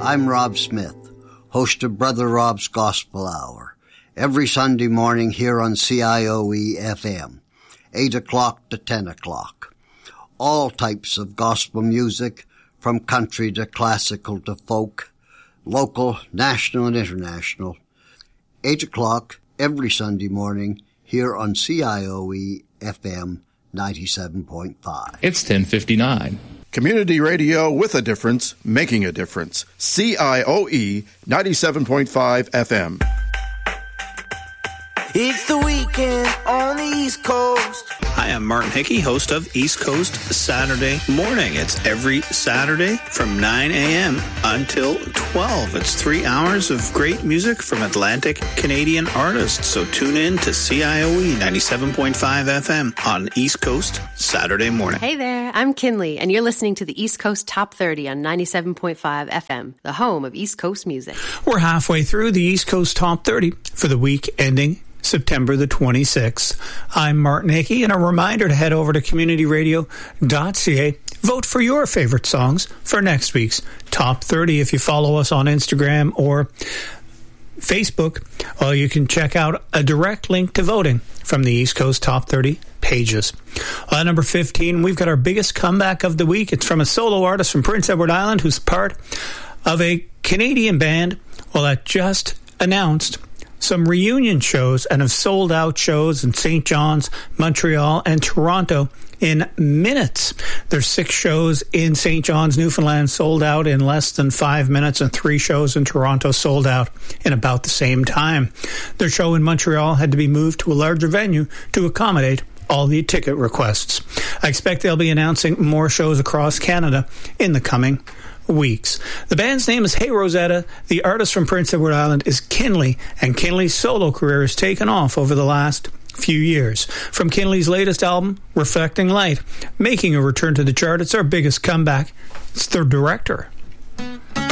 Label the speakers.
Speaker 1: I'm Rob Smith, host of Brother Rob's Gospel Hour, every Sunday morning here on CIOE FM, 8 o'clock to 10 o'clock. All types of gospel music, from country to classical to folk, local, national, and international. 8 o'clock every Sunday morning here on CIOE FM 97.5.
Speaker 2: It's 10:59.
Speaker 3: Community radio with a difference, making a difference. CIOE 97.5 FM.
Speaker 4: It's the weekend on the East Coast.
Speaker 5: Hi, I'm Martin Hickey, host of East Coast Saturday Morning. It's every Saturday from 9 a.m. until 12. It's 3 hours of great music from Atlantic Canadian artists. So tune in to CIOE 97.5 FM on East Coast Saturday Morning.
Speaker 6: Hey there, I'm Kinley, and you're listening to the East Coast Top 30 on 97.5 FM, the home of East Coast music.
Speaker 7: We're halfway through the East Coast Top 30 for the week ending September the 26th. I'm Martin Hickey, and a reminder to head over to communityradio.ca. Vote for your favorite songs for next week's Top 30. If you follow us on Instagram or Facebook, well, you can check out a direct link to voting from the East Coast Top 30 pages. At number 15, we've got our biggest comeback of the week. It's from a solo artist from Prince Edward Island who's part of a Canadian band, well, that just announced some reunion shows and have sold out shows in St. John's, Montreal, and Toronto in minutes. There's 6 shows in St. John's, Newfoundland, sold out in less than 5 minutes, and 3 shows in Toronto sold out in about the same time. Their show in Montreal had to be moved to a larger venue to accommodate all the ticket requests. I expect they'll be announcing more shows across Canada in the coming weeks. The band's name is Hey Rosetta. The artist from Prince Edward Island is Kinley, and Kinley's solo career has taken off over the last few years. From Kinley's latest album, Reflecting Light, making a return to the chart, it's our biggest comeback. It's The Director.